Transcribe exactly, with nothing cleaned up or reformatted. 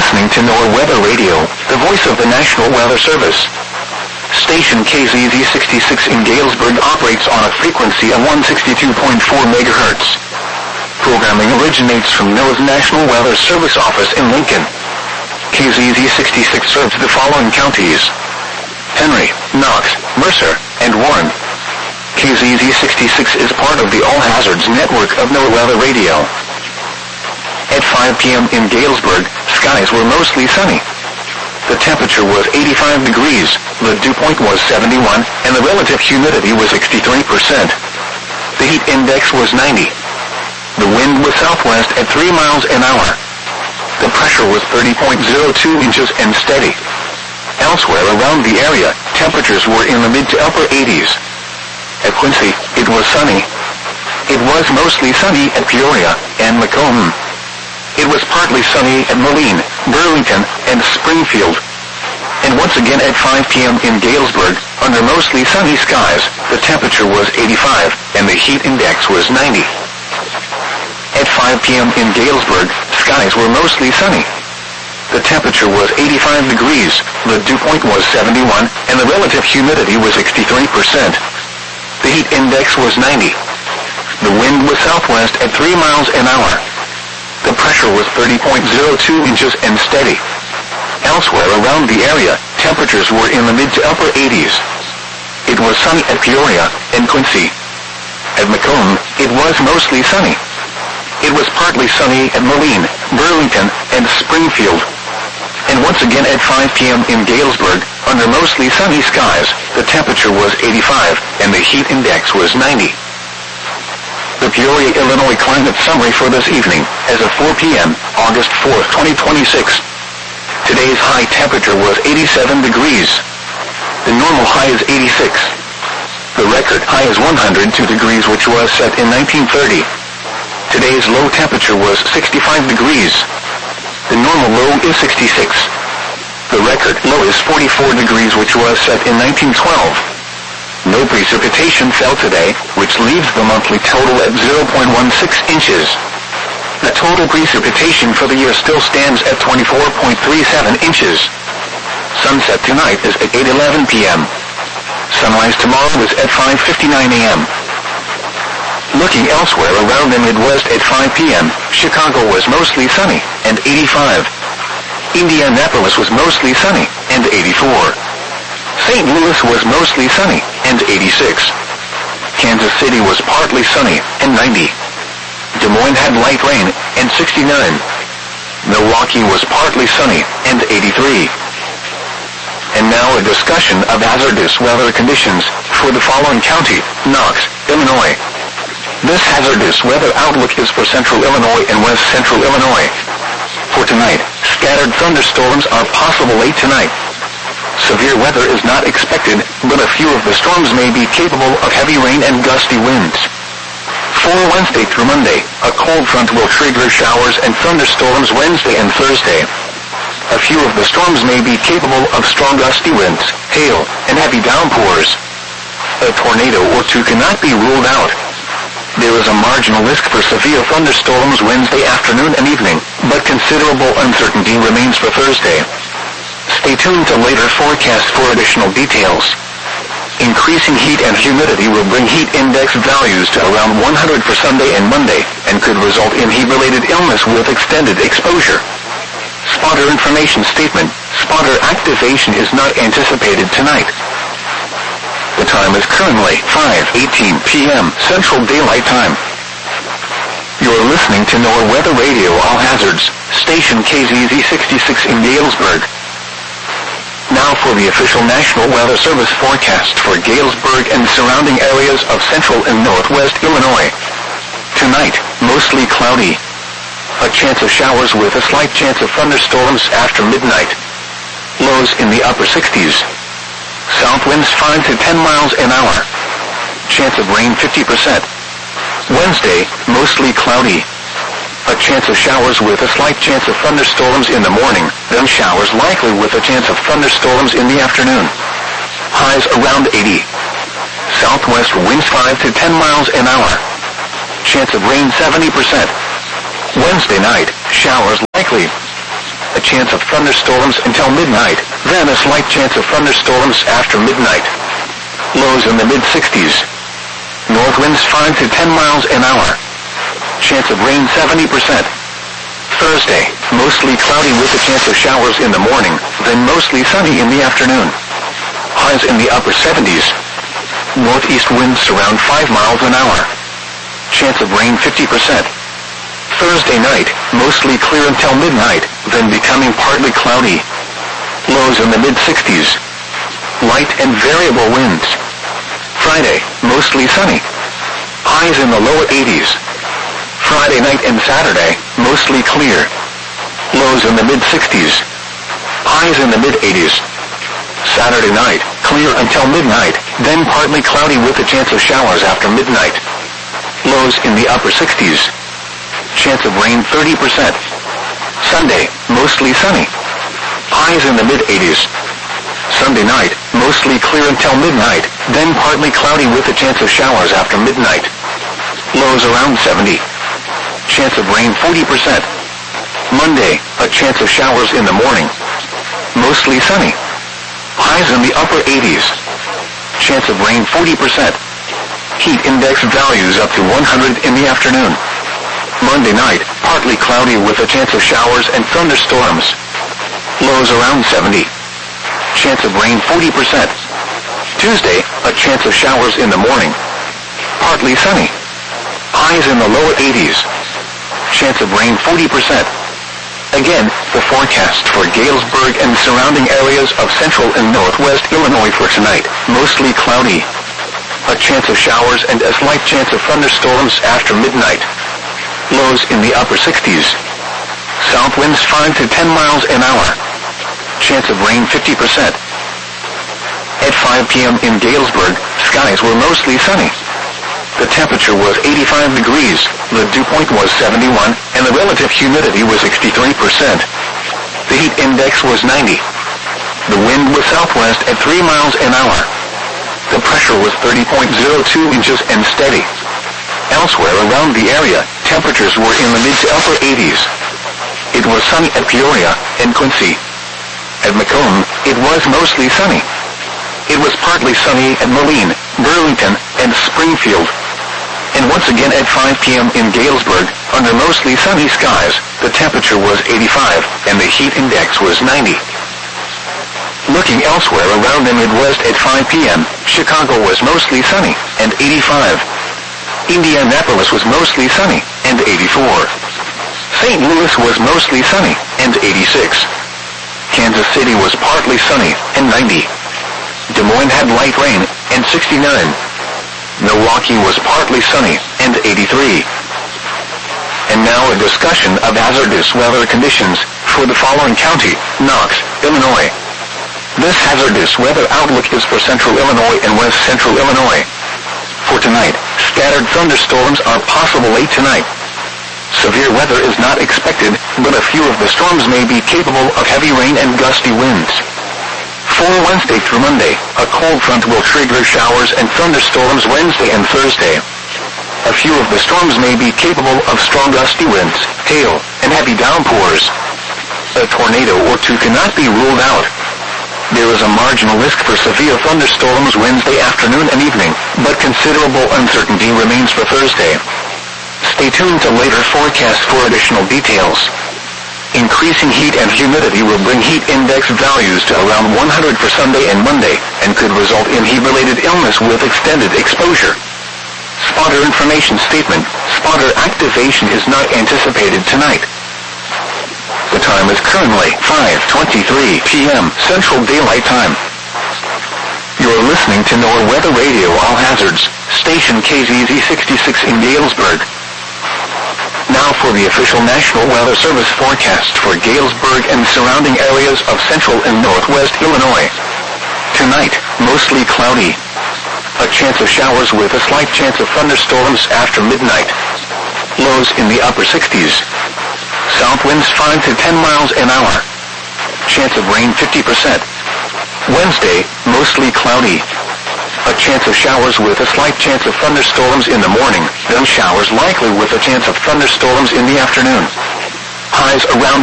listening to NOAA Weather Radio, the voice of the National Weather Service. Station K Z Z sixty-six in Galesburg operates on a frequency of one sixty-two point four megahertz. Programming originates from NOAA's National Weather Service office in Lincoln. K Z Z sixty-six serves the following counties: Henry, Knox, Mercer, and Warren. K Z Z sixty-six is part of the All Hazards network of NOAA Weather Radio. At five p.m. in Galesburg, skies were mostly sunny. The temperature was eighty-five degrees, the dew point was seventy-one, and the relative humidity was sixty-three percent. The heat index was ninety. The wind was southwest at three miles an hour. The pressure was thirty point zero two inches and steady. Elsewhere around the area, temperatures were in the mid to upper eighties. At Quincy, it was sunny. It was mostly sunny at Peoria and Macomb. It was partly sunny at Moline, Burlington, and Springfield. And once again at five p.m. in Galesburg, under mostly sunny skies, the temperature was eighty-five, and the heat index was ninety. At five p.m. in Galesburg, skies were mostly sunny. The temperature was eighty-five degrees, the dew point was seventy-one, and the relative humidity was sixty-three percent. The heat index was ninety. The wind was southwest at three miles an hour. The pressure was thirty point zero two inches and steady. Elsewhere around the area, temperatures were in the mid to upper eighties. It was sunny at Peoria and Quincy. At Macomb, it was mostly sunny. It was partly sunny at Moline, Burlington, and Springfield. And once again at five p.m. in Galesburg, under mostly sunny skies, the temperature was eighty-five, and the heat index was ninety. The Peoria, Illinois climate summary for this evening, as of four p.m., August fourth, twenty twenty-six. Today's high temperature was eighty-seven degrees. The normal high is eighty-six. The record high is one hundred two degrees, which was set in nineteen thirty. Today's low temperature was sixty-five degrees. The normal low is sixty-six. The record low is forty-four degrees, which was set in nineteen twelve. No precipitation fell today, which leaves the monthly total at zero point one six inches. The total precipitation for the year still stands at twenty-four point three seven inches. Sunset tonight is at eight eleven p.m. Sunrise tomorrow is at five fifty-nine a.m. Looking elsewhere around the Midwest at five p.m., Chicago was mostly sunny, and eighty-five. Indianapolis was mostly sunny, and eighty-four. Saint Louis was mostly sunny, and eighty-six. Kansas City was partly sunny, and ninety. Des Moines had light rain, and sixty-nine. Milwaukee was partly sunny, and eighty-three. And now a discussion of hazardous weather conditions for the following county: Knox, Illinois. This hazardous weather outlook is for central Illinois and west central Illinois. For tonight, scattered thunderstorms are possible late tonight. Severe weather is not expected, but a few of the storms may be capable of heavy rain and gusty winds. For Wednesday through Monday, a cold front will trigger showers and thunderstorms Wednesday and Thursday. A few of the storms may be capable of strong gusty winds, hail, and heavy downpours. A tornado or two cannot be ruled out. There is a marginal risk for severe thunderstorms Wednesday afternoon and evening, but considerable uncertainty remains for Thursday. Stay tuned to later forecasts for additional details. Increasing heat and humidity will bring heat index values to around one hundred for Sunday and Monday, and could result in heat-related illness with extended exposure. Spotter information statement: spotter activation is not anticipated tonight. The time is currently five eighteen p.m. Central Daylight Time. You're listening to NOAA Weather Radio All Hazards, station K Z Z sixty-six in Galesburg. Now for the official National Weather Service forecast for Galesburg and surrounding areas of central and northwest Illinois. Tonight, mostly cloudy. A chance of showers with a slight chance of thunderstorms after midnight. Lows in the upper sixties. South winds five to ten miles an hour. Chance of rain fifty percent. Wednesday, mostly cloudy. A chance of showers with a slight chance of thunderstorms in the morning, then showers likely with a chance of thunderstorms in the afternoon. Highs around eighty. Southwest winds five to ten miles an hour. Chance of rain seventy percent. Wednesday night, showers likely. A chance of thunderstorms until midnight, then a slight chance of thunderstorms after midnight. Lows in the mid-sixties. North winds five to ten miles an hour. Chance of rain seventy percent. Thursday, mostly cloudy with a chance of showers in the morning, then mostly sunny in the afternoon. Highs in the upper seventies. Northeast winds around five miles an hour. Chance of rain fifty percent. Thursday night, mostly clear until midnight, then becoming partly cloudy. Lows in the mid-sixties. Light and variable winds. Friday, mostly sunny. Highs in the lower eighties. Friday night and Saturday, mostly clear. Lows in the mid-sixties. Highs in the mid-eighties. Saturday night, clear until midnight, then partly cloudy with a chance of showers after midnight. Lows in the upper sixties. Chance of rain thirty percent. Sunday, mostly sunny. Highs in the mid-eighties. Sunday night, mostly clear until midnight, then partly cloudy with a chance of showers after midnight. Lows around seventy. Chance of rain forty percent. Monday, a chance of showers in the morning. Mostly sunny. Highs in the upper eighties. Chance of rain forty percent. Heat index values up to one hundred in the afternoon. Monday night, partly cloudy with a chance of showers and thunderstorms. Lows around seventy. Chance of rain forty percent. Tuesday, a chance of showers in the morning. Partly sunny. Highs in the lower eighties. Chance of rain forty percent. Again, the forecast for Galesburg and surrounding areas of central and northwest Illinois for tonight. Mostly cloudy. A chance of showers and a slight chance of thunderstorms after midnight. Lows in the upper sixties. South winds five to ten miles an hour. Chance of rain fifty percent. At five p.m. in Galesburg, skies were mostly sunny. The temperature was eighty-five degrees, the dew point was seventy-one, and the relative humidity was sixty-three percent. The heat index was ninety. The wind was southwest at three miles an hour. The pressure was thirty point zero two inches and steady. Elsewhere around the area, temperatures were in the mid to upper eighties. It was sunny at Peoria and Quincy. At Macomb, it was mostly sunny. It was partly sunny at Moline, Burlington, and Springfield. And once again at five p.m. in Galesburg, under mostly sunny skies, the temperature was eighty-five, and the heat index was ninety. Looking elsewhere around the Midwest at five p.m., Chicago was mostly sunny, and eighty-five. Indianapolis was mostly sunny, and eighty-four. Saint Louis was mostly sunny, and eighty-six. Kansas City was partly sunny, and ninety. Des Moines had light rain, and sixty-nine. Milwaukee was partly sunny, and eighty-three. And now a discussion of hazardous weather conditions for the following county: Knox, Illinois. This hazardous weather outlook is for central Illinois and west central Illinois. For tonight, scattered thunderstorms are possible late tonight. Severe weather is not expected, but a few of the storms may be capable of heavy rain and gusty winds. For Wednesday through Monday, a cold front will trigger showers and thunderstorms Wednesday and Thursday. A few of the storms may be capable of strong gusty winds, hail, and heavy downpours. A tornado or two cannot be ruled out. There is a marginal risk for severe thunderstorms Wednesday afternoon and evening, but considerable uncertainty remains for Thursday. Stay tuned to later forecasts for additional details. Increasing heat and humidity will bring heat index values to around one hundred for Sunday and Monday, and could result in heat-related illness with extended exposure. Spotter information statement: spotter activation is not anticipated tonight. The time is currently five twenty-three p.m. Central Daylight Time. You're listening to NOAA Weather Radio All Hazards, station K Z Z sixty-six in Galesburg. Now for the official National Weather Service forecast for Galesburg and surrounding areas of central and northwest Illinois. Tonight, mostly cloudy. A chance of showers with a slight chance of thunderstorms after midnight. Lows in the upper sixties. South winds five to ten miles an hour. Chance of rain fifty percent. Wednesday, mostly cloudy. A chance of showers with a slight chance of thunderstorms in the morning, then showers likely with a chance of thunderstorms in the afternoon. Highs around